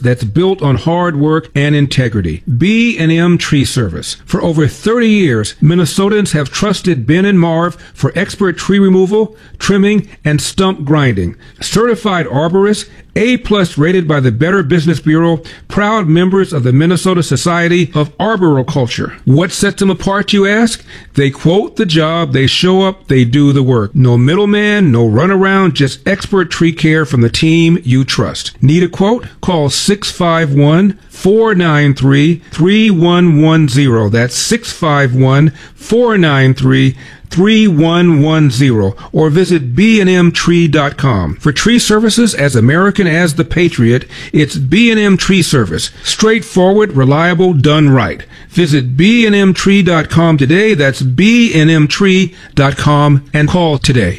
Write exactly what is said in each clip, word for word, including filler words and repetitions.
that's built on hard work and integrity. B and M Tree Service. For over thirty years, Minnesotans have trusted Ben and Marv for expert tree removal, trimming, and stump grinding. Certified arborists, A-plus rated by the Better Business Bureau, proud members of the Minnesota Society of Arboriculture. What sets them apart, you ask? They quote the job, they show up, they do the work. No middleman, no runaround, just expert tree care from the team you trust. Need a quote? Call six five one, four nine three, three one one zero. That's six five one, four nine three, three one one zero, or visit b and m tree dot com. For tree services as American as the Patriot, it's B and M Tree Service. Straightforward, reliable, done right. Visit b and m tree dot com today. That's b and m tree dot com and call today.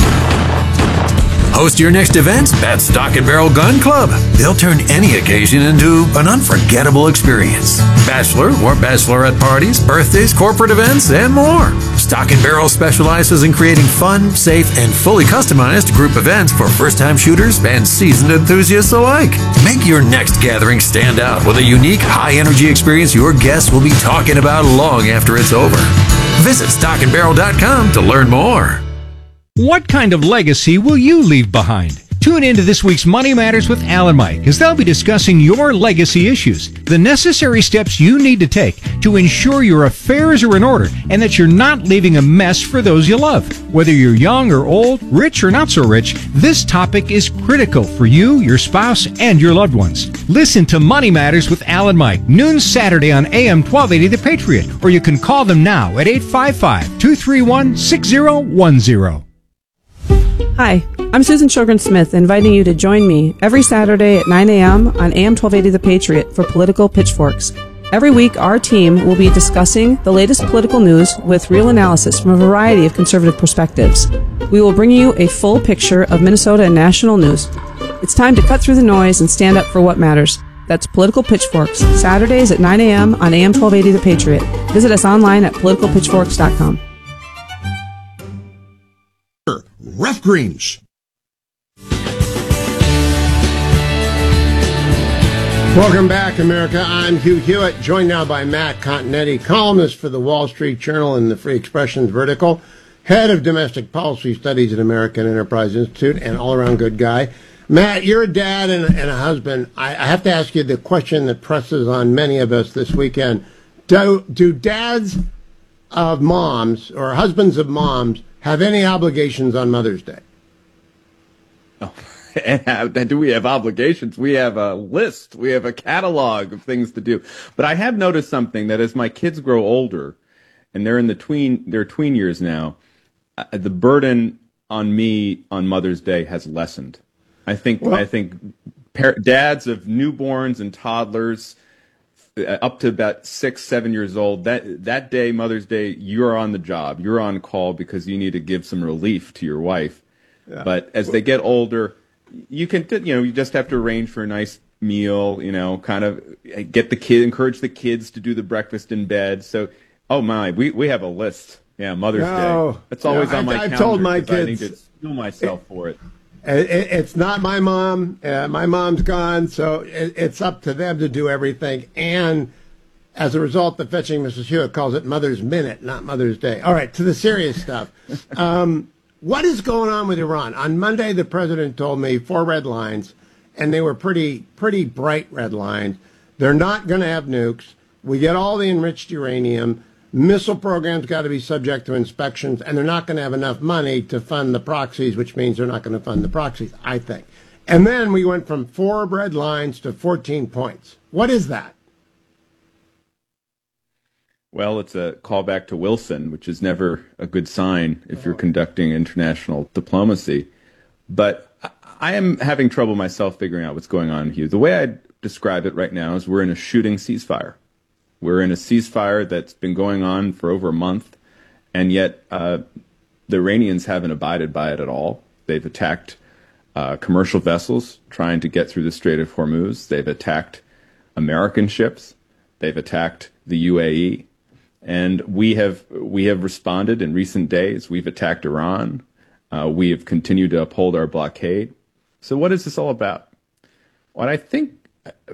Host your next event at Stock and Barrel Gun Club. They'll turn any occasion into an unforgettable experience. Bachelor or bachelorette parties, birthdays, corporate events, and more. Stock and Barrel specializes in creating fun, safe, and fully customized group events for first-time shooters and seasoned enthusiasts alike. Make your next gathering stand out with a unique, high-energy experience your guests will be talking about long after it's over. Visit stock and barrel dot com to learn more. What kind of legacy will you leave behind? Tune into this week's Money Matters with Al and Mike, as they'll be discussing your legacy issues, the necessary steps you need to take to ensure your affairs are in order and that you're not leaving a mess for those you love. Whether you're young or old, rich or not so rich, this topic is critical for you, your spouse, and your loved ones. Listen to Money Matters with Al and Mike, noon Saturday on A M twelve eighty The Patriot, or you can call them now at eight five five, two three one, six zero one zero. Hi, I'm Susan Sjogren-Smith, inviting you to join me every Saturday at nine a.m. on A M twelve eighty The Patriot for Political Pitchforks. Every week, our team will be discussing the latest political news with real analysis from a variety of conservative perspectives. We will bring you a full picture of Minnesota and national news. It's time to cut through the noise and stand up for what matters. That's Political Pitchforks, Saturdays at nine a.m. on A M twelve eighty The Patriot. Visit us online at political pitchforks dot com. Rough Greens. Welcome back, America. I'm Hugh Hewitt, joined now by Matt Continetti, columnist for the Wall Street Journal and the Free Expressions Vertical, head of domestic policy studies at American Enterprise Institute, and all-around good guy. Matt, you're a dad and a, and a husband. I, I have to ask you the question that presses on many of us this weekend. Do, do dads of moms or husbands of moms have any obligations on Mother's Day? Oh, and do we have obligations? We have a list. We have a catalog of things to do. But I have noticed something, that as my kids grow older, and they're in the tween, they're tween years now, uh, the burden on me on Mother's Day has lessened. I think well, I think par- dads of newborns and toddlers, up to about six, seven years old, that that day, Mother's Day, you're on the job. You're on call because you need to give some relief to your wife. Yeah. But as they get older, you can, you know, you just have to arrange for a nice meal, you know, kind of get the kid, encourage the kids to do the breakfast in bed. So, oh my, we, we have a list. Yeah, Mother's no, Day. It's always no, on my I, calendar. I've told my kids. I need to steel myself it, for it. it. It's not my mom. Uh, my mom's gone, so it, it's up to them to do everything. And as a result, the Fetching Missus Hewitt calls it Mother's Minute, not Mother's Day. All right, to the serious stuff. Um, what is going on with Iran? On Monday, the president told me four red lines, and they were pretty, pretty bright red lines. They're not going to have nukes. We get all the enriched uranium. Missile programs got to be subject to inspections, and they're not going to have enough money to fund the proxies, which means they're not going to fund the proxies, I think. And then we went from four red lines to fourteen points. What is that? Well, it's a callback to Wilson, which is never a good sign if you're conducting international diplomacy. But I am having trouble myself figuring out what's going on here. The way I describe it right now is we're in a shooting ceasefire. We're in a ceasefire that's been going on for over a month, and yet uh, the Iranians haven't abided by it at all. They've attacked uh, commercial vessels trying to get through the Strait of Hormuz. They've attacked American ships. They've attacked the U A E. And we have we have responded in recent days. We've attacked Iran. Uh, we have continued to uphold our blockade. So what is this all about? What I think